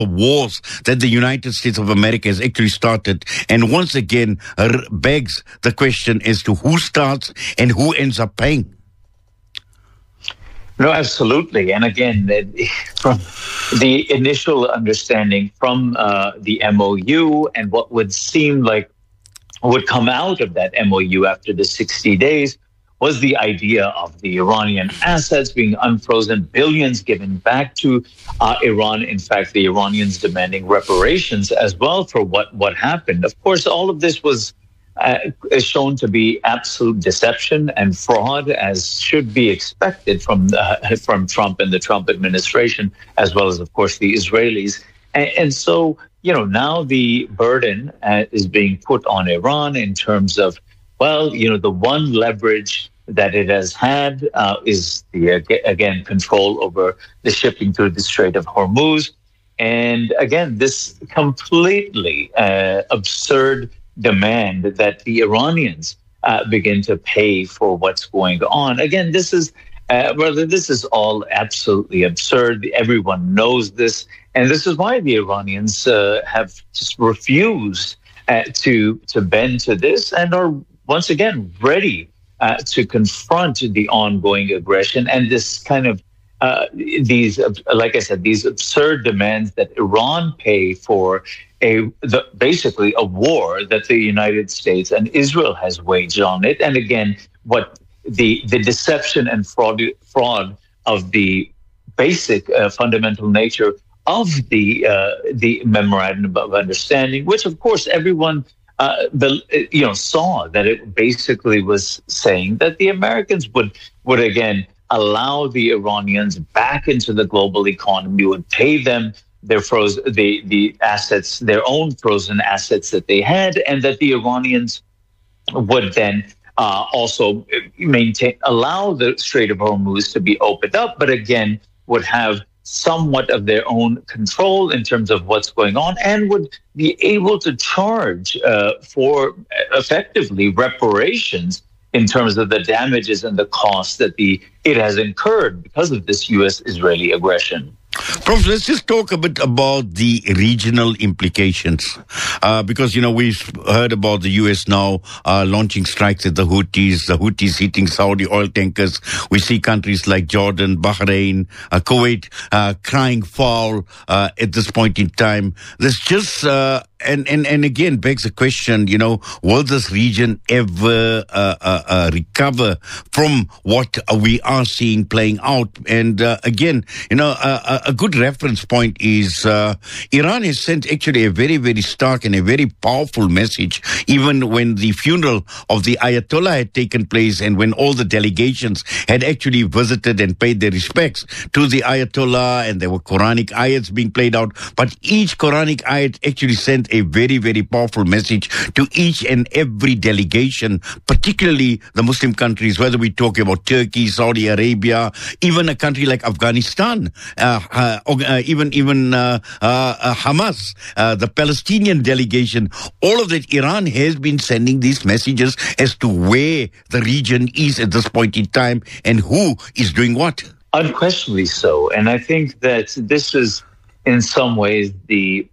wars that the United States of America has actually started. And once again, begs the question as to who starts and who ends up paying. No, absolutely. And again, from the initial understanding from the MOU and what would seem like would come out of that MOU after the 60 days was the idea of the Iranian assets being unfrozen, billions given back to Iran. In fact, the Iranians demanding reparations as well for what happened. Of course, all of this was shown to be absolute deception and fraud, as should be expected from Trump and the Trump administration, as well as, of course, the Israelis. And so, now the burden is being put on Iran in terms of, the one leverage that it has had is the control over the shipping through the Strait of Hormuz. And again, this completely absurd demand that the Iranians begin to pay for what's going on. Again, this is all absolutely absurd. Everyone knows this. And this is why the Iranians have just refused to bend to this and are once again ready to confront the ongoing aggression and this kind of these absurd demands that Iran pay for basically a war that the United States and Israel has waged on it. And again, what the deception and fraud of the basic fundamental nature of the memorandum of understanding, which of course everyone saw that it basically was saying that the Americans would again allow the Iranians back into the global economy, would pay them the assets, their own frozen assets that they had, and that the Iranians would then also allow the Strait of Hormuz to be opened up, but again would have somewhat of their own control in terms of what's going on, and would be able to charge for effectively reparations in terms of the damages and the costs that it has incurred because of this U.S.-Israeli aggression. Prof, let's just talk a bit about the regional implications. Because, we've heard about the U.S. now launching strikes at the Houthis hitting Saudi oil tankers. We see countries like Jordan, Bahrain, Kuwait crying foul at this point in time. There's just... And again, begs the question, will this region ever recover from what we are seeing playing out? And again, a good reference point is Iran has sent actually a very, very stark and a very powerful message, even when the funeral of the Ayatollah had taken place and when all the delegations had actually visited and paid their respects to the Ayatollah, and there were Quranic ayats being played out. But each Quranic ayat actually sent a very, very powerful message to each and every delegation, particularly the Muslim countries, whether we talk about Turkey, Saudi Arabia, even a country like Afghanistan, even Hamas, the Palestinian delegation. All of that, Iran has been sending these messages as to where the region is at this point in time and who is doing what. Unquestionably so. And I think that this is in some ways the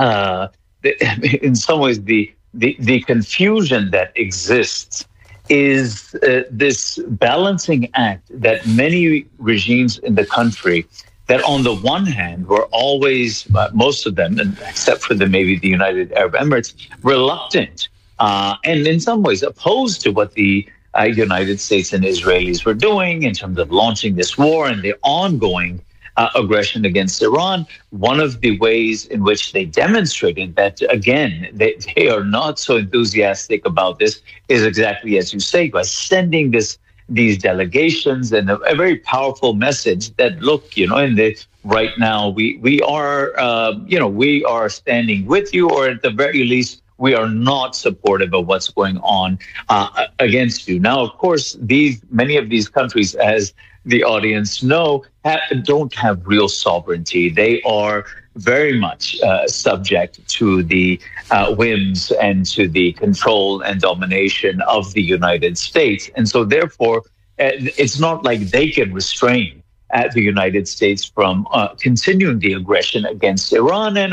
confusion that exists is this balancing act that many regimes in the country that on the one hand were always, most of them, except for maybe the United Arab Emirates, reluctant and in some ways opposed to what the United States and Israelis were doing in terms of launching this war and the ongoing aggression against Iran. One of the ways in which they demonstrated that, again, they are not so enthusiastic about this is exactly as you say, by sending these delegations and a very powerful message that, look, right now we are standing with you, or at the very least, we are not supportive of what's going on against you. Now, of course, many of these countries, as the audience know, don't have real sovereignty. They are very much subject to the whims and to the control and domination of the United States. And so therefore, it's not like they can restrain the United States from continuing the aggression against Iran. And